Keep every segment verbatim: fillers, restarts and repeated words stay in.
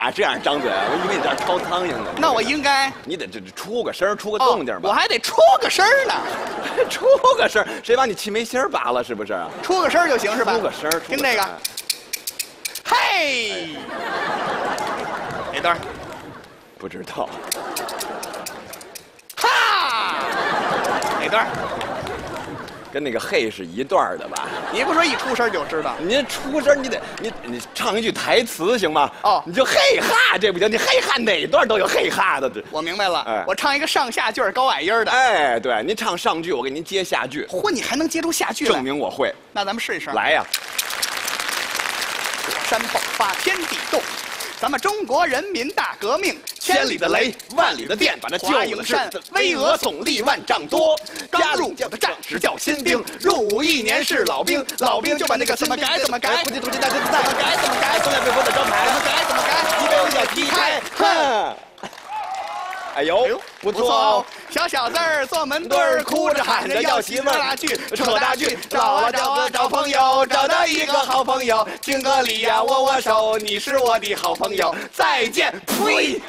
啊，这样张嘴，我以为你这儿掏苍蝇呢。 那我应该， 你得这这出个声，出个动静吧。 我还得出个声呢， 出个声，谁把你气门芯拔了？是不是？ 出个声就行是吧？ 出个声， 听这个，嘿，哪段？ 不知道。 哈，哪段？ 跟那个嘿是一段的吧？ 你不说一出声就知道？ 您出声，你得你你唱一句台词行吗？ 哦， 你就嘿哈，这不行，你嘿哈哪段都有嘿哈的。这我明白了， 哎， 我唱一个上下句高矮音的。 哎，对，您唱上句，我给您接下句。 嚯，你还能接出下句来？ 证明我会。 那咱们试一试。 来呀！ 火山爆发，天地动。咱们中国人民大革命， 千里的雷，万里的电，把那救了山，巍峨总力万丈多。 刚入伍的战士叫新兵，入伍一年是老兵，老兵就把那个怎么改怎么改， 突击突击大军怎么改怎么改， 东亚病夫的招牌， 怎么改怎么改， 一杯要踢开，哼。哎呦，不错哦！ 小小子儿坐门墩儿，哭着喊着要媳妇儿大剧，扯大剧，找啊找啊找朋友，找到一个好朋友，敬个礼呀，握握手，你是我的好朋友，再见！呸！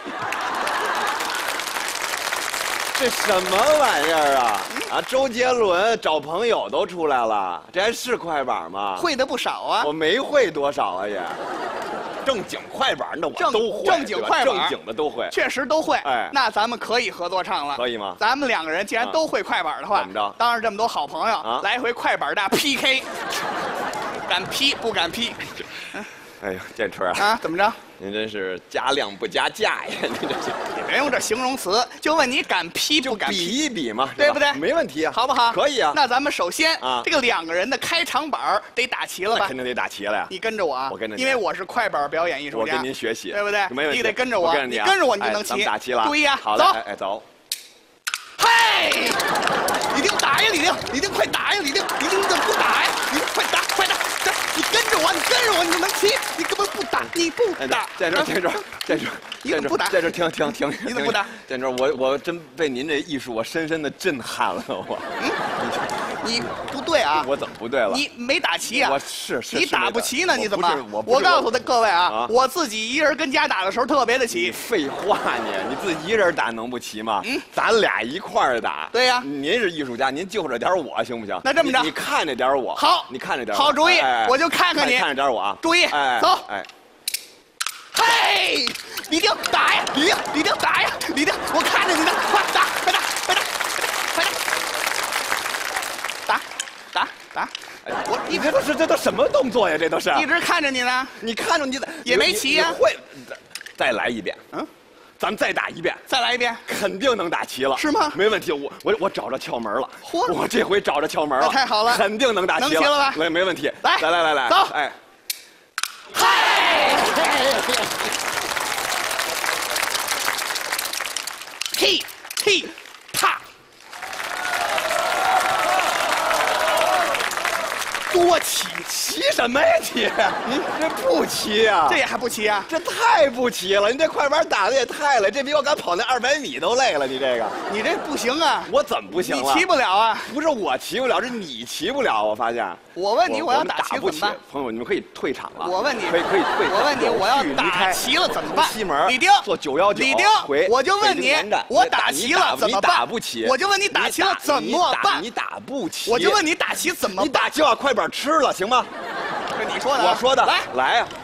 这什么玩意儿啊？啊，周杰伦找朋友都出来了，这还是快板吗？ 会的不少啊！ 我没会多少啊也。正经快板的我都会， 正经快板正经的都会， 确实都会。 哎， 那咱们可以合作唱了， 可以吗？ 咱们两个人既然都会快板的话， 怎么着？ 当着这么多好朋友， 啊， 来回快板大 P K， 敢 P 不敢 P？ 哎呦，建春啊， 啊，怎么着？ 您真是加量不加价呀！您这是， 你别用这形容词，就问你敢 P 不敢 P？ 比一比嘛， 对不对？ 没问题啊， 好不好？ 可以啊。 那咱们首先啊， 这个两个人的开场板得打齐了吧？ 肯定得打齐了呀。 你跟着我啊， 我跟着你， 因为我是快板表演艺术家， 我跟您学习， 对不对？ 没问题， 你得跟着我， 你跟着我你就能齐。 打齐了， 注意啊， 好走， 哎走。 嘿，李丁打呀，李丁，李丁快打呀，李丁，李丁你怎么不打呀？李丁快打，快打！你跟着我，你跟着我，你就能齐。你根本不打，你不打。 在这，在这，在这， 你怎么不打？ 在这停停停！ 你怎么不打？ 在这，我我真被您这艺术我深深的震撼了，我。 嗯，你不对啊！ 我怎么不对了？ 你没打齐啊！ 我是是。 你打不齐呢？你怎么？ 我我告诉他各位啊，我自己一人跟家打的时候特别的齐。 废话你，你自己一人打能不齐吗？嗯，咱俩一块儿打。 对呀， 您是艺术家，您就着点我行不行？ 那这么着， 你看着点我。 好， 你看着点。 好主意，我就看看你。 看着点我啊！ 注意， 哎， 走。 哎， 嘿，李丁打呀，李丁，李丁打呀，李丁，我看着你呢，快打，快打，快打，快打，打，打，打！ 我你这都是这都什么动作呀？这都是一直看着你呢， 你看着你也没齐呀。 会，再来一遍，嗯，咱们再打一遍， 再来一遍， 肯定能打齐了， 是吗？ 没问题，我我我找着窍门了， 嚯， 我这回找着窍门了， 太好了， 肯定能打齐了， 能齐了吧？ 没没问题， 来来来来来， 走， 哎， 嗨，踢踢踏。 多齐齐什么呀齐？您这不齐呀？ 这也还不齐啊？ 这太不齐了！您这快板打的也太累，这比我刚跑那二百米都累了。你这个， 你这不行啊！ 我怎么不行了？ 你齐不了啊！ 不是我齐不了，是你齐不了。我发现。 我问你，我要打齐不齐怎么办？ 朋友，你们可以退场了。 我问你， 可以可以退。 我问你，我要打齐了怎么办？ 西门李丁， 坐九幺九。 李丁， 回。 我就问你，我打齐了怎么办？ 你打不齐。 我就问你打齐了怎么办？ 你打不齐。 我就问你打齐怎么办？ 你打齐把快板吃了行吗？ 这你说的。 我说的。 来来呀。